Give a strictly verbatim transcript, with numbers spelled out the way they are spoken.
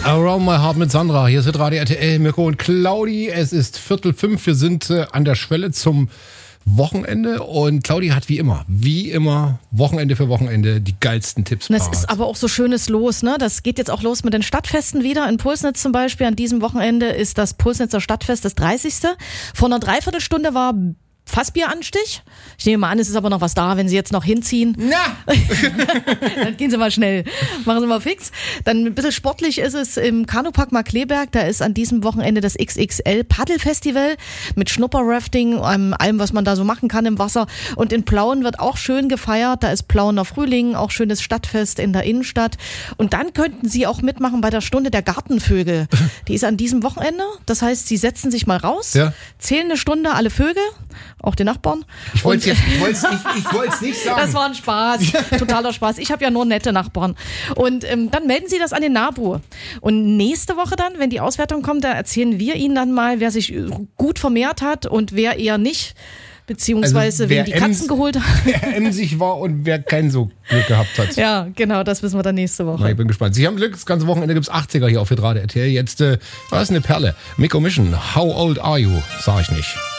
Around My Heart mit Sandra. Hier ist Radio R T L, Mirko und Claudi. Es ist Viertel fünf. Wir sind äh, an der Schwelle zum Wochenende und Claudi hat wie immer, wie immer, Wochenende für Wochenende die geilsten Tipps parat. Das ist aber auch so schönes Los, ne? Das geht jetzt auch los mit den Stadtfesten wieder. In Pulsnitz zum Beispiel, an diesem Wochenende ist das Pulsnitzer Stadtfest das dreißigste Vor einer Dreiviertelstunde war Fassbieranstich. Ich nehme mal an, es ist aber noch was da, wenn Sie jetzt noch hinziehen. Na! Dann gehen Sie mal schnell. Machen Sie mal fix. Dann ein bisschen sportlich ist es im Kanupark Markleberg. Da ist an diesem Wochenende das X X L Paddelfestival mit Schnupperrafting, allem, was man da so machen kann im Wasser. Und in Plauen wird auch schön gefeiert. Da ist Plauener Frühling, auch schönes Stadtfest in der Innenstadt. Und dann könnten Sie auch mitmachen bei der Stunde der Gartenvögel. Die ist an diesem Wochenende. Das heißt, Sie setzen sich mal raus, ja. zählen eine Stunde alle Vögel, auch die Nachbarn. Ich wollte es ich, ich wollt's nicht sagen. Das war ein Spaß, totaler Spaß. Ich habe ja nur nette Nachbarn. Und ähm, dann melden Sie das an den NABU. Und nächste Woche dann, wenn die Auswertung kommt, da erzählen wir Ihnen dann mal, wer sich gut vermehrt hat und wer eher nicht. Beziehungsweise also wen die Katzen ems, geholt hat. Wer emsig war und wer kein so Glück gehabt hat. Ja, genau, das wissen wir dann nächste Woche. Na, ich bin gespannt. Sie haben Glück, das ganze Wochenende gibt es achtziger hier auf Hitradio R T L. Jetzt, äh, was ist eine Perle? Mikko Mission, How Old Are You? Sag ich nicht.